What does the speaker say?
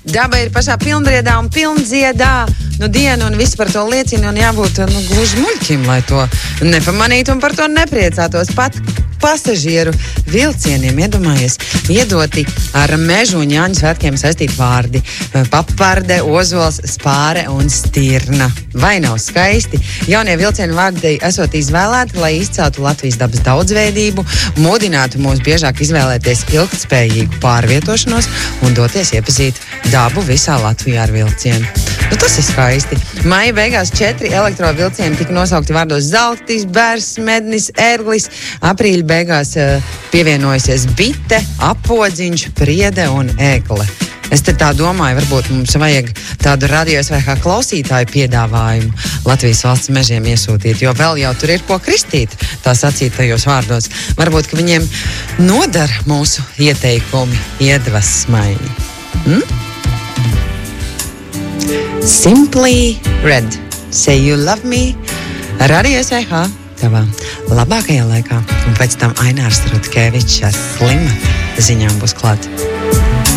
Daba ir pašā pilnbriedā un pilndziedā. Dienu un viss par to liecina un jābūt gluži muļķim, lai to nepamanītu un par to nepriecātos. Pat pasažieru vilcieniem, iedomājies, iedoti ar mežu un Jāņu svētkiem saistīti vārdi. Paparde, ozols, spāre un stirna. Vai nav skaisti? Jaunie vilcienu vārdi esot izvēlēti, lai izceltu Latvijas dabas daudzveidību, mudinātu mūs biežāk izvēlēties ilgtspējīgu pārvietošanos un doties iepazīt dabu visā Latvijā ar vilcienu. Tas ir skaisti. Maija beigās 4 elektrovilcieni tika nosaukti vārdos Zeltis, Bērs, Mednis, Ērglis. Aprīļa beigās pievienojusies Bite, Apodziņš, Priede un Ēgle. Es te tā domāju, varbūt mums vajag tādu radio SVH klausītāju piedāvājumu Latvijas valsts mežiem iesūtīt, jo vēl jau tur ir ko kristīt tā sacītajos vārdos. Varbūt, ka viņiem nodara mūsu ieteikumi iedvesmai. Simply Red. Say you love me. Radio SVH tavā labākajā laikā. Un pēc tam Ainārs Rutkevičs ar Slima ziņām būs klāt.